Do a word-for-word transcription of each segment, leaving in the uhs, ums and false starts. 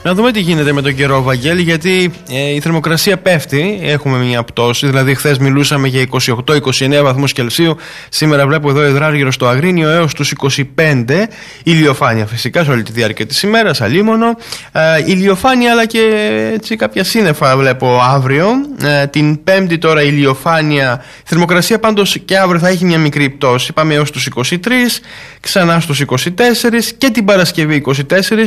Να δούμε τι γίνεται με τον καιρό, Βαγγέλη, γιατί ε, η θερμοκρασία πέφτει. Έχουμε μια πτώση. Δηλαδή, χθες μιλούσαμε για είκοσι οκτώ είκοσι εννέα βαθμούς Κελσίου. Σήμερα βλέπω εδώ υδράργυρο στο Αγρίνιο έως τους είκοσι πέντε. Ηλιοφάνεια φυσικά σε όλη τη διάρκεια της ημέρας, αλίμονο. Ε, ηλιοφάνεια, αλλά και έτσι, κάποια σύννεφα βλέπω αύριο. Ε, την Πέμπτη τώρα ηλιοφάνεια. Η θερμοκρασία πάντως και αύριο θα έχει μια μικρή πτώση. Πάμε έως τους είκοσι τρία, ξανά στους είκοσι τέσσερα και την Παρασκευή είκοσι τέσσερα.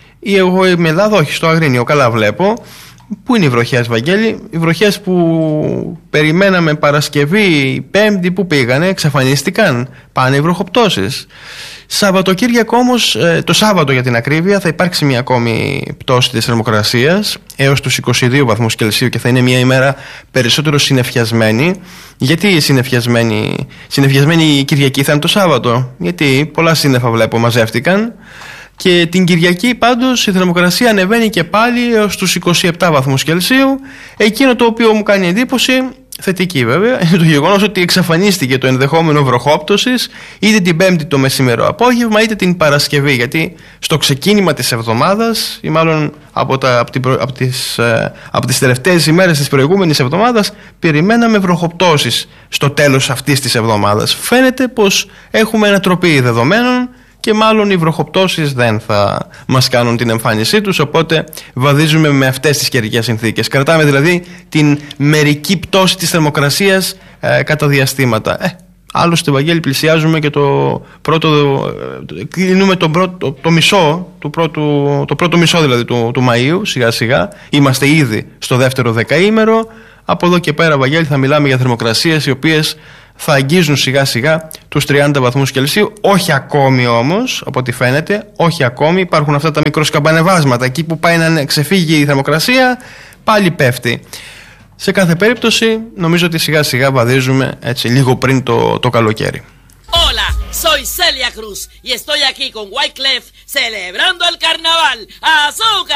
Εγώ είμαι Ελλάδα, όχι στο Αγρίνιο, καλά βλέπω. Πού είναι οι βροχές, Βαγγέλη? Οι βροχές που περιμέναμε Παρασκευή, Πέμπτη, που πήγανε, εξαφανίστηκαν. Πάνε οι βροχοπτώσεις. Σαββατοκύριακο όμως, το Σάββατο για την ακρίβεια, θα υπάρξει μια ακόμη πτώση της θερμοκρασίας έως τους είκοσι δύο βαθμούς Κελσίου και θα είναι μια ημέρα περισσότερο συννεφιασμένη. Γιατί συννεφιασμένη, συννεφιασμένη η Κυριακή θα είναι το Σάββατο? Γιατί πολλά σύννεφα βλέπω μαζεύτηκαν. Και την Κυριακή πάντως η θερμοκρασία ανεβαίνει και πάλι έως τους είκοσι επτά βαθμούς Κελσίου. Εκείνο το οποίο μου κάνει εντύπωση, θετική βέβαια, είναι το γεγονός ότι εξαφανίστηκε το ενδεχόμενο βροχόπτωσης είτε την Πέμπτη το μεσημερό απόγευμα είτε την Παρασκευή. Γιατί στο ξεκίνημα της εβδομάδας, ή μάλλον από, τα, από, την, από, τις, από τις τελευταίες ημέρες της προηγούμενης εβδομάδας, περιμέναμε βροχοπτώσεις στο τέλος αυτής της εβδομάδας. Φαίνεται πως έχουμε ανατροπή δεδομένων και μάλλον οι βροχοπτώσεις δεν θα μας κάνουν την εμφάνισή τους, οπότε βαδίζουμε με αυτές τις καιρικές συνθήκες. Κρατάμε δηλαδή την μερική πτώση της θερμοκρασίας ε, κατά διαστήματα. Ε, άλλωστε, Βαγγέλη, πλησιάζουμε και το πρώτο, ε, κλείνουμε το, πρώτο, το, το μισό, το πρώτο, το πρώτο μισό δηλαδή του, του Μαΐου, σιγά σιγά. Είμαστε ήδη στο δεύτερο δεκαήμερο. Από εδώ και πέρα, Βαγγέλη, θα μιλάμε για θερμοκρασίες οι οποίες θα αγγίζουν σιγά σιγά τους τριάντα βαθμούς Κελσίου. Όχι ακόμη όμως, από ό,τι φαίνεται, όχι ακόμη. Υπάρχουν αυτά τα μικροσκαμπανεβάσματα. Εκεί που πάει να ξεφύγει η θερμοκρασία, πάλι πέφτει. Σε κάθε περίπτωση, νομίζω ότι σιγά σιγά βαδίζουμε έτσι λίγο πριν το, το καλοκαίρι. Hola, soy Celia Cruz y estoy aquí con Wyclef celebrando el carnaval. ¡Azúcar!